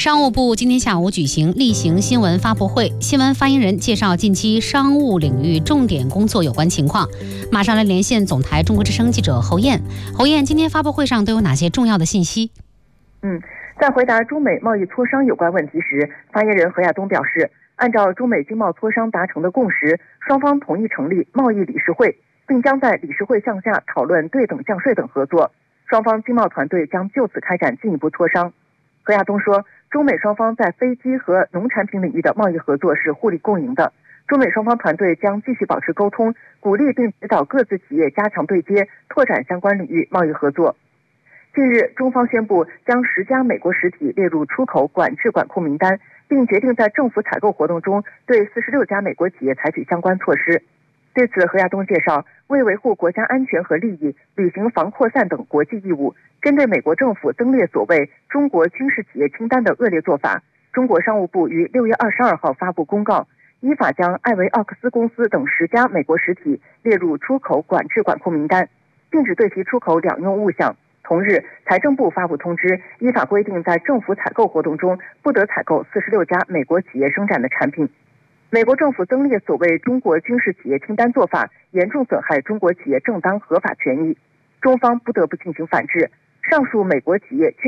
商务部今天下午举行例行新闻发布会，新闻发言人介绍近期商务领域重点工作有关情况。马上来连线总台中国之声记者侯燕。侯燕，今天发布会上都有哪些重要的信息？ 在回答中美贸易磋商有关问题时，发言人何亚东表示，按照中美经贸磋商达成的共识，双方同意成立贸易理事会，并将在理事会项下讨论对等降税等合作。双方经贸团队将就此开展进一步磋商。何亚东说，中美双方在飞机和农产品领域的贸易合作是互利共赢的。中美双方团队将继续保持沟通，鼓励并指导各自企业加强对接，拓展相关领域贸易合作。近日，中方宣布将10家美国实体列入出口管制管控名单，并决定在政府采购活动中对46家美国企业采取相关措施。对此，何亚东介绍，为维护国家安全和利益，履行防扩散等国际义务，针对美国政府增列所谓中国军事企业清单的恶劣做法，中国商务部于6月22号发布公告，依法将艾维奥克斯公司等10家美国实体列入出口管制管控名单，禁止对其出口两用物项。同日，财政部发布通知，依法规定在政府采购活动中不得采购46家美国企业生产的产品。美国政府增列所谓中国军事企业清单做法，严重损害中国企业正当合法权益，中方不得不进行反制。上述美国企业均